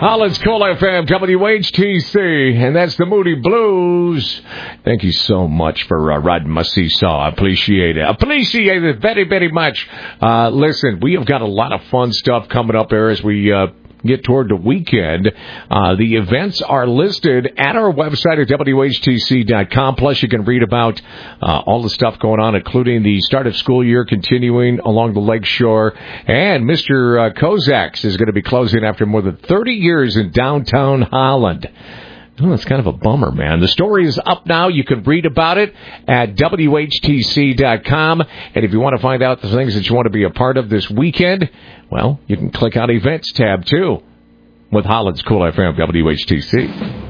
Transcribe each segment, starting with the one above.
Holland's Cool FM, WHTC, and that's the Moody Blues. Thank you so much for riding my seesaw. I appreciate it. Appreciate it very, very much. Listen, we have got a lot of fun stuff coming up here as we get toward the weekend. The events are listed at our website at WHTC.com. Plus, you can read about all the stuff going on, including the start of school year continuing along the lakeshore. And Mr. Kozaks is going to be closing after more than 30 years in downtown Holland. Oh, that's kind of a bummer, man. The story is up now. You can read about it at WHTC.com. And if you want to find out the things that you want to be a part of this weekend, well, you can click on Events tab, too, with Holland's Cool FM, WHTC.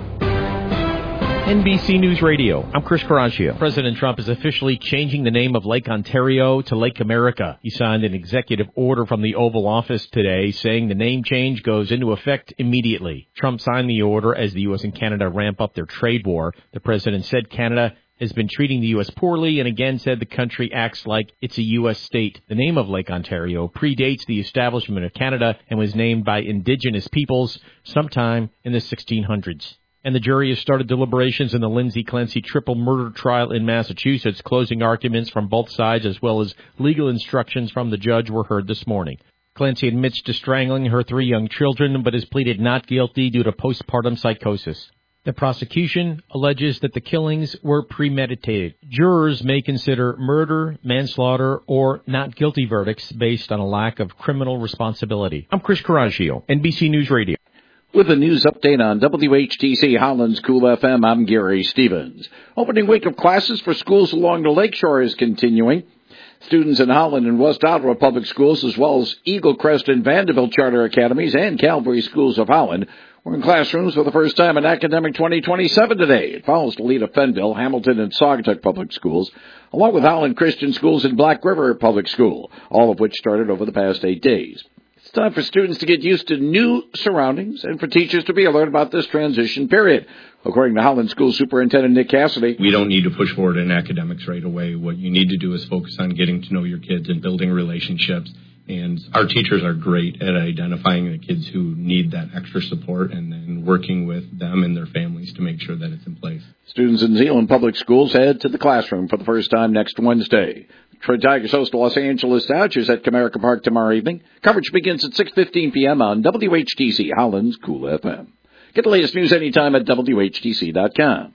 NBC News Radio. I'm Chris Caraccio. President Trump is officially changing the name of Lake Ontario to Lake America. He signed an executive order from the Oval Office today saying the name change goes into effect immediately. Trump signed the order as the U.S. and Canada ramp up their trade war. The president said Canada has been treating the U.S. poorly and again said the country acts like it's a U.S. state. The name of Lake Ontario predates the establishment of Canada and was named by Indigenous peoples sometime in the 1600s. And the jury has started deliberations in the Lindsay Clancy triple murder trial in Massachusetts. Closing arguments from both sides as well as legal instructions from the judge were heard this morning. Clancy admits to strangling her 3 young children, but has pleaded not guilty due to postpartum psychosis. The prosecution alleges that the killings were premeditated. Jurors may consider murder, manslaughter, or not guilty verdicts based on a lack of criminal responsibility. I'm Chris Caraccio, NBC News Radio. With a news update on WHTC Holland's Cool FM, I'm Gary Stevens. Opening week of classes for schools along the lakeshore is continuing. Students in Holland and West Ottawa Public Schools, as well as Eagle Crest and Vanderbilt Charter Academies and Calvary Schools of Holland, were in classrooms for the first time in academic 2027 today. It follows Toledo, Fenville, Hamilton, and Saugatuck Public Schools, along with Holland Christian Schools and Black River Public School, all of which started over the past 8 days. It's time for students to get used to new surroundings and for teachers to be alert about this transition period. According to Holland School Superintendent Nick Cassidy, we don't need to push forward in academics right away. What you need to do is focus on getting to know your kids and building relationships. And our teachers are great at identifying the kids who need that extra support and then working with them and their families to make sure that it's in place. Students in Zeeland Public Schools head to the classroom for the first time next Wednesday. Detroit Tigers host the Los Angeles Dodgers at Comerica Park tomorrow evening. Coverage begins at 6:15 p.m. on WHTC Holland's Cool FM. Get the latest news anytime at WHTC.com.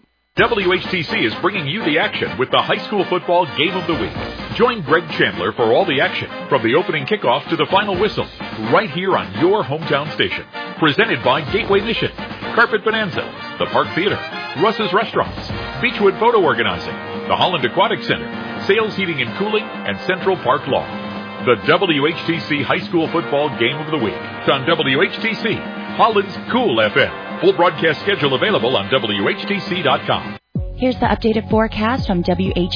WHTC is bringing you the action with the high school football game of the week. Join Greg Chandler for all the action, from the opening kickoff to the final whistle, right here on your hometown station. Presented by Gateway Mission, Carpet Bonanza, the Park Theater, Russ's Restaurants, Beechwood Photo Organizing, the Holland Aquatic Center, Sales Heating and Cooling, and Central Park Law. The WHTC High School Football Game of the Week. It's on WHTC, Holland's Cool FM. Full broadcast schedule available on WHTC.com. Here's the updated forecast from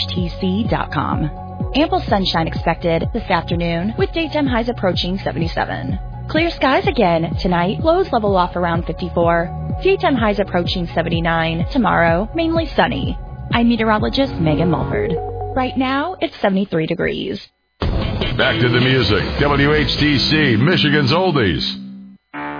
WHTC.com. Ample sunshine expected this afternoon, with daytime highs approaching 77. Clear skies again tonight, lows level off around 54. Daytime highs approaching 79. Tomorrow, mainly sunny. I'm meteorologist Megan Mulford. Right now, it's 73 degrees. Back to the music. WHTC, Michigan's Oldies.